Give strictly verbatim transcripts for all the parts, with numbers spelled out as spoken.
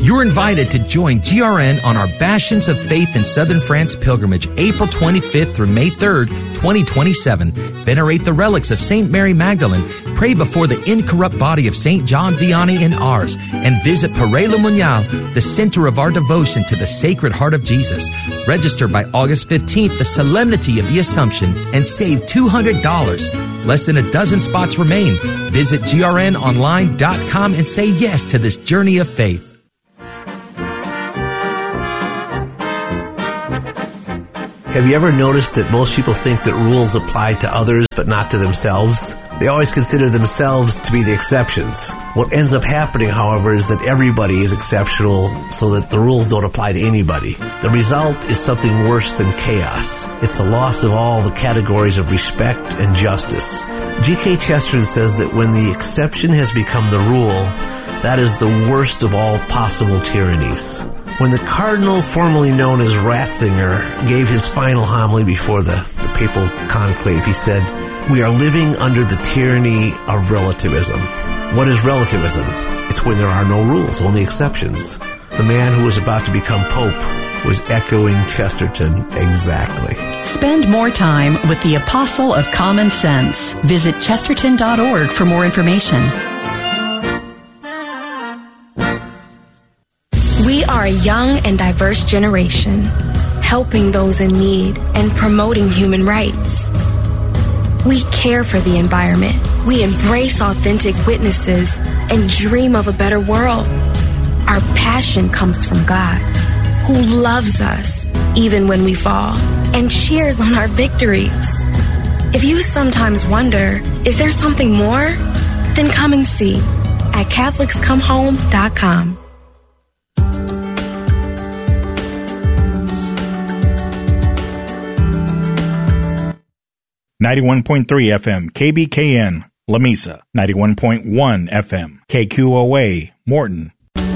You're invited to join G R N on our Bastions of Faith in Southern France pilgrimage, April twenty-fifth through May third, twenty twenty-seven. Venerate the relics of Saint Mary Magdalene, pray before the incorrupt body of Saint John Vianney in Ars, and visit Paray-le-Monial, the center of our devotion to the Sacred Heart of Jesus. Register by August fifteenth, the Solemnity of the Assumption, and save two hundred dollars. Less than a dozen spots remain. Visit G R N online dot com and say yes to this journey of faith. Have you ever noticed that most people think that rules apply to others but not to themselves? They always consider themselves to be the exceptions. What ends up happening, however, is that everybody is exceptional so that the rules don't apply to anybody. The result is something worse than chaos. It's a loss of all the categories of respect and justice. G K Chesterton says that when the exception has become the rule, that is the worst of all possible tyrannies. When the cardinal formerly known as Ratzinger gave his final homily before the, the papal conclave, he said, "We are living under the tyranny of relativism." What is relativism? It's when there are no rules, only exceptions. The man who was about to become pope was echoing Chesterton exactly. Spend more time with the Apostle of Common Sense. Visit chesterton dot org for more information. We are a young and diverse generation, helping those in need and promoting human rights. We care for the environment. We embrace authentic witnesses and dream of a better world. Our passion comes from God, who loves us even when we fall and cheers on our victories. If you sometimes wonder, is there something more? Then come and see at Catholics Come Home dot com. ninety-one point three F M, K B K N, La Mesa. ninety-one point one F M, K Q O A, Morton.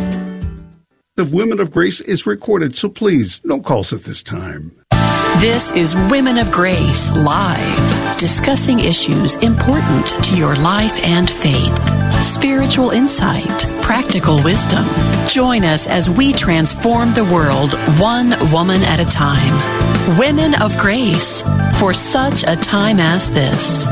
Of Women of Grace is recorded, so please, no calls at this time. This is Women of Grace Live, discussing issues important to your life and faith. Spiritual insight, practical wisdom. Join us as we transform the world one woman at a time. Women of Grace, for such a time as this.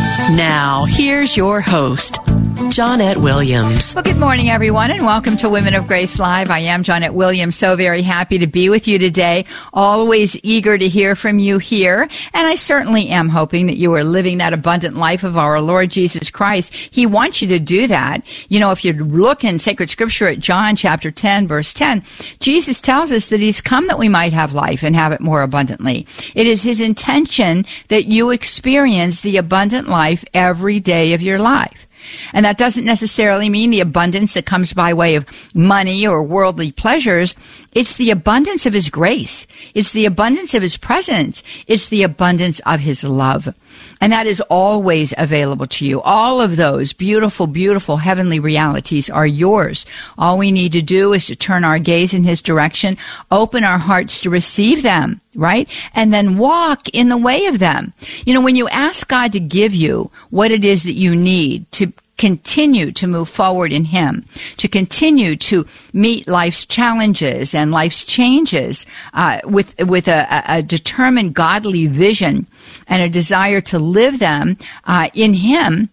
Now, here's your host, Johnette Williams. Well, good morning, everyone, and welcome to Women of Grace Live. I am Johnette Williams, so very happy to be with you today. Always eager to hear from you here, and I certainly am hoping that you are living that abundant life of our Lord Jesus Christ. He wants you to do that. You know, if you look in sacred scripture at John chapter ten, verse ten, Jesus tells us that he's come that we might have life and have it more abundantly. It is his intention that you experience the abundant life every day of your life. And that doesn't necessarily mean the abundance that comes by way of money or worldly pleasures. It's the abundance of his grace. It's the abundance of his presence. It's the abundance of his love. And that is always available to you. All of those beautiful, beautiful heavenly realities are yours. All we need to do is to turn our gaze in his direction, open our hearts to receive them, right? And then walk in the way of them. You know, when you ask God to give you what it is that you need to continue to move forward in him, to continue to meet life's challenges and life's changes uh, with with a, a determined godly vision and a desire to live them uh, in him,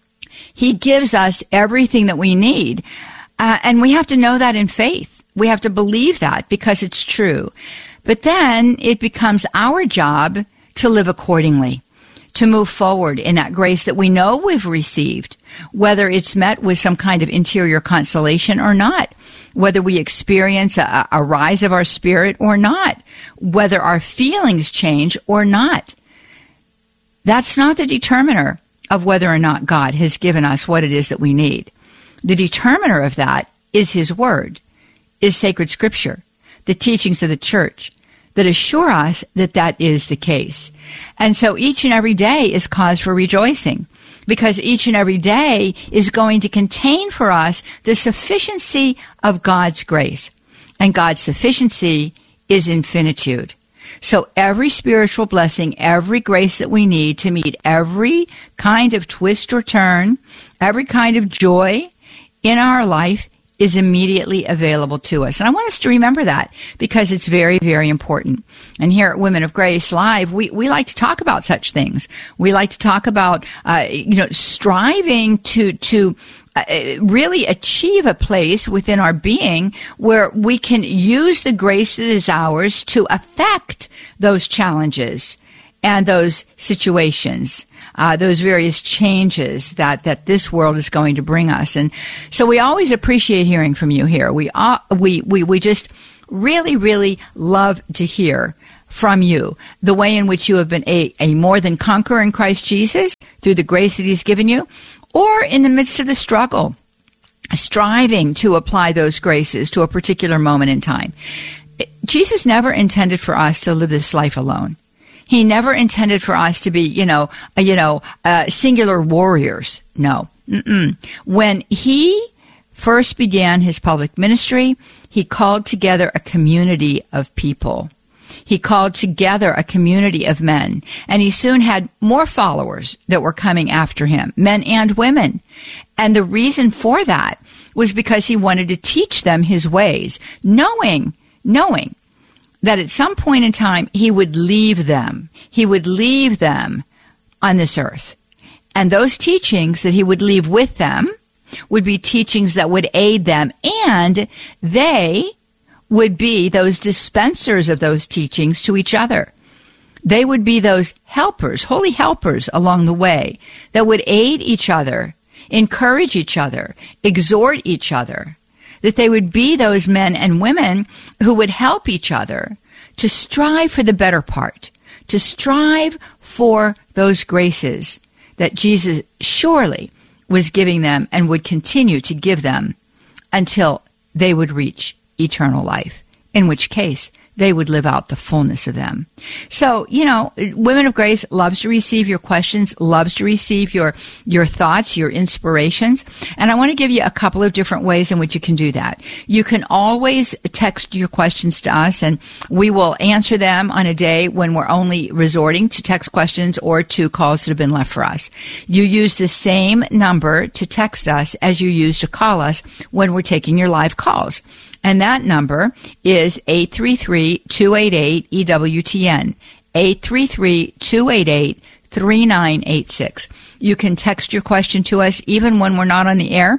he gives us everything that we need. Uh, and we have to know that in faith. We have to believe that because it's true. But then it becomes our job to live accordingly, to move forward in that grace that we know we've received, whether it's met with some kind of interior consolation or not, whether we experience a, a rise of our spirit or not, whether our feelings change or not. That's not the determiner of whether or not God has given us what it is that we need. The determiner of that is his word, is sacred scripture, the teachings of the church that assure us that that is the case. And so each and every day is cause for rejoicing, because each and every day is going to contain for us the sufficiency of God's grace. And God's sufficiency is infinitude. So every spiritual blessing, every grace that we need to meet every kind of twist or turn, every kind of joy in our life is immediately available to us. And I want us to remember that because it's very, very important. And here at Women of Grace Live, we, we like to talk about such things. We like to talk about, uh, you know, striving to, to, Uh, really achieve a place within our being where we can use the grace that is ours to affect those challenges and those situations, uh, those various changes that, that this world is going to bring us. And so we always appreciate hearing from you here. We, uh, we, we, we just really, really love to hear from you the way in which you have been a, a more than conqueror in Christ Jesus through the grace that he's given you, or in the midst of the struggle, striving to apply those graces to a particular moment in time. Jesus never intended for us to live this life alone. He never intended for us to be, you know, uh, you know, uh, singular warriors. No. Mm-mm. When he first began his public ministry, he called together a community of people. He called together a community of men, and he soon had more followers that were coming after him, men and women. And the reason for that was because he wanted to teach them his ways, knowing, knowing that at some point in time he would leave them. He would leave them on this earth. And those teachings that he would leave with them would be teachings that would aid them, and they would be those dispensers of those teachings to each other. They would be those helpers, holy helpers along the way that would aid each other, encourage each other, exhort each other, that they would be those men and women who would help each other to strive for the better part, to strive for those graces that Jesus surely was giving them and would continue to give them until they would reach eternal life, in which case they would live out the fullness of them. So, you know, Women of Grace loves to receive your questions, loves to receive your, your thoughts, your inspirations. And I want to give you a couple of different ways in which you can do that. You can always text your questions to us, and we will answer them on a day when we're only resorting to text questions or to calls that have been left for us. You use the same number to text us as you use to call us when we're taking your live calls. And that number is eight three three, two eight eight, E W T N, eight three three, two eight eight, three nine eight six. You can text your question to us even when we're not on the air.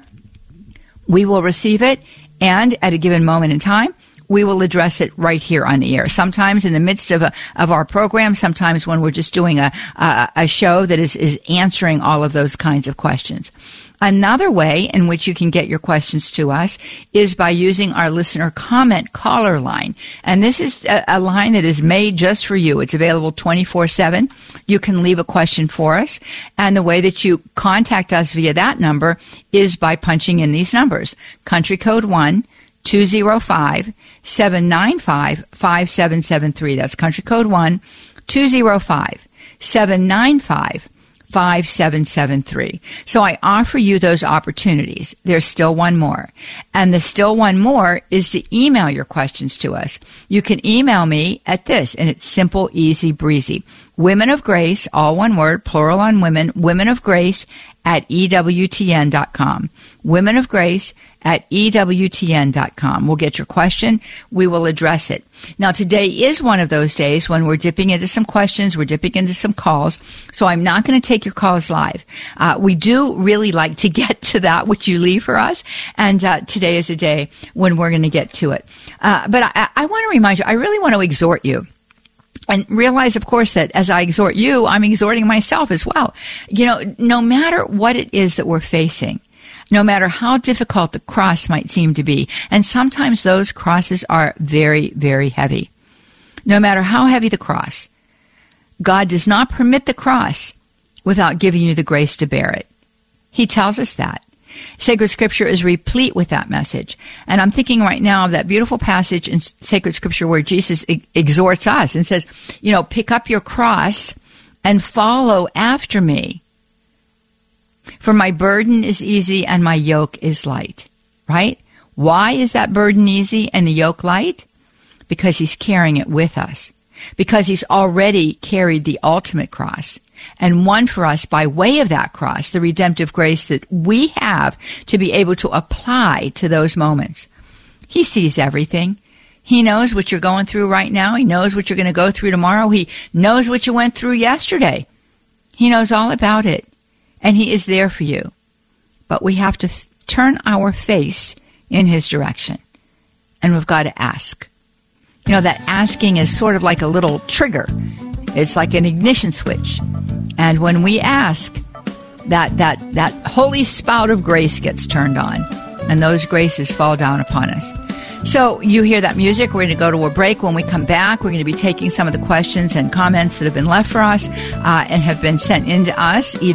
We will receive it, and at a given moment in time, we will address it right here on the air. Sometimes in the midst of a, of our program, sometimes when we're just doing a, a, a show that is, is answering all of those kinds of questions. Another way in which you can get your questions to us is by using our listener comment caller line. And this is a, a line that is made just for you. It's available twenty-four seven. You can leave a question for us. And the way that you contact us via that number is by punching in these numbers. Country code one, two zero five, seven nine five, five seven seven three. That's country code one, two zero five, seven nine five, five seven seven three. So I offer you those opportunities. There's still one more. And the still one more is to email your questions to us. You can email me at this, and it's simple, easy, breezy. Women of Grace, all one word, plural on women, Women of Grace at E W T N dot com. Women of Grace at E W T N dot com. We'll get your question. We will address it. Now, today is one of those days when we're dipping into some questions. We're dipping into some calls. So I'm not going to take your calls live. Uh, we do really like to get to that which you leave for us. And uh, today is a day when we're going to get to it. Uh, but I, I want to remind you, I really want to exhort you. And realize, of course, that as I exhort you, I'm exhorting myself as well. You know, no matter what it is that we're facing, no matter how difficult the cross might seem to be, and sometimes those crosses are very, very heavy. No matter how heavy the cross, God does not permit the cross without giving you the grace to bear it. He tells us that. Sacred Scripture is replete with that message. And I'm thinking right now of that beautiful passage in Sacred Scripture where Jesus exhorts us and says, you know, pick up your cross and follow after me. For my burden is easy and my yoke is light. Right? Why is that burden easy and the yoke light? Because he's carrying it with us. Because he's already carried the ultimate cross. and won for us by way of that cross, the redemptive grace that we have to be able to apply to those moments. He sees everything. He knows what you're going through right now. He knows what you're going to go through tomorrow. He knows what you went through yesterday. He knows all about it, and he is there for you. But we have to f- turn our face in his direction, and we've got to ask. You know, that asking is sort of like a little trigger. It's like an ignition switch. And when we ask, that that that holy spout of grace gets turned on, and those graces fall down upon us. So you hear that music. We're going to go to a break. When we come back, we're going to be taking some of the questions and comments that have been left for us uh, and have been sent in to us, either